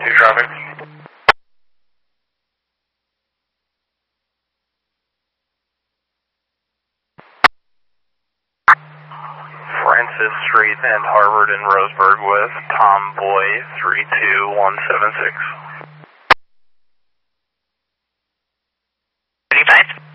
2 traffic. Francis Street and Harvard and Roseburg with Tomboy 32176. 35.